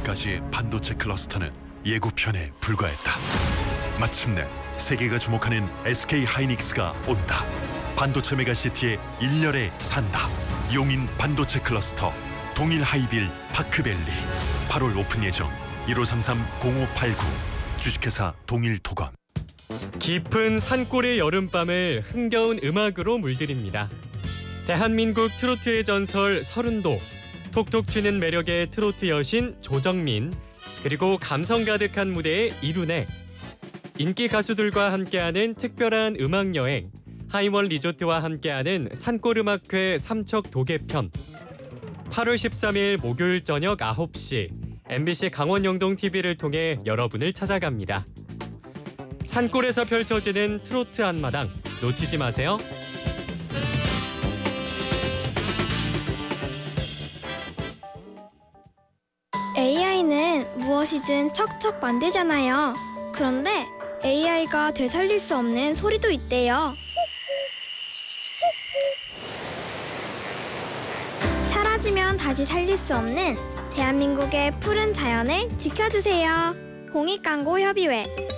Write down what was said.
지금까지의 반도체 클러스터는 예고편에 불과했다. 마침내 세계가 주목하는 SK 하이닉스가 온다. 반도체 메가시티의 일렬에 산다. 용인 반도체 클러스터 동일 하이빌 파크밸리 8월 오픈 예정. 1533-0589 주식회사 동일토건. 깊은 산골의 여름밤을 흥겨운 음악으로 물들입니다. 대한민국 트로트의 전설 서른도, 톡톡 튀는 매력의 트로트 여신 조정민, 그리고 감성 가득한 무대의 이룬혜. 인기 가수들과 함께하는 특별한 음악 여행, 하이원 리조트와 함께하는 산골음악회 삼척 도계편. 8월 13일 목요일 저녁 9시 MBC 강원 영동 TV를 통해 여러분을 찾아갑니다. 산골에서 펼쳐지는 트로트 한마당 놓치지 마세요. AI는 무엇이든 척척 만들잖아요. 그런데 AI가 되살릴 수 없는 소리도 있대요. 사라지면 다시 살릴 수 없는 대한민국의 푸른 자연을 지켜주세요. 공익광고협의회